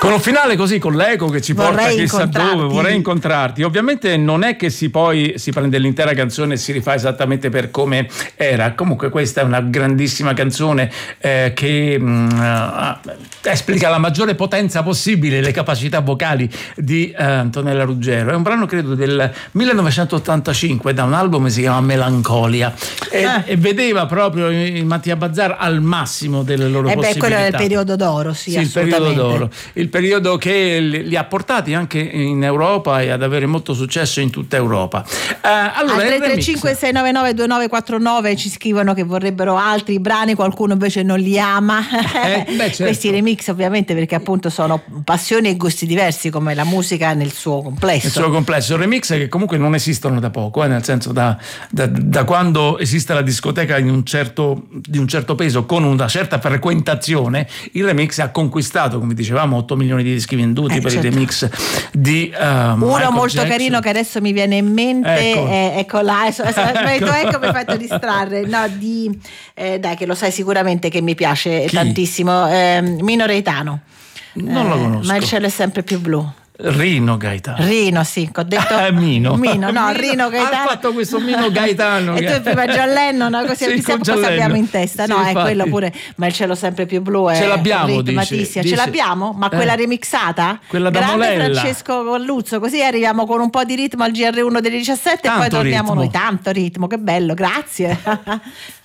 Con un finale così, con l'eco che ci porta chissà dove, vorrei incontrarti. Ovviamente non è che si prende l'intera canzone e si rifà esattamente per come era. Comunque questa è una grandissima canzone che esplica la maggiore potenza possibile, le capacità vocali di Antonella Ruggero. È un brano credo del 1985 da un album che si chiama Melancolia e vedeva proprio Mattia Bazzar al massimo delle loro possibilità. Quello è il periodo d'oro, sì, il periodo d'oro, il periodo che li ha portati anche in Europa e ad avere molto successo in tutta Europa. Allora, al 335 699 2949 ci scrivono che vorrebbero altri brani, qualcuno invece non li ama. Certo. Questi remix ovviamente perché appunto sono passioni e gusti diversi come la musica nel suo complesso. Il suo complesso, remix che comunque non esistono da poco, nel senso da quando esiste la discoteca di un certo peso con una certa frequentazione, il remix ha conquistato, come dicevamo, 8 milioni di dischi venduti per certo. Il remix di uno Michael molto Jackson. Carino che adesso mi viene in mente, ecco là, ecco mi hai fatto distrarre, dai che lo sai sicuramente che mi piace tantissimo, Mino Reitano. Non lo conosco. Ma il cielo è sempre più blu. Rino Gaetano. Rino, sì, ho detto Mino, Rino Gaetano. Ha fatto questo Mino Gaetano. E tu prima John Lennon, così sì, chissà cosa abbiamo in testa. No, è quello pure, ma il cielo sempre più blu è. Ce l'abbiamo, dice. Ce l'abbiamo? Ma quella remixata? Quella da Grande Molella. Francesco Colluzzo, così arriviamo con un po' di ritmo al GR1 delle 17 e poi torniamo noi. Tanto ritmo, che bello, grazie.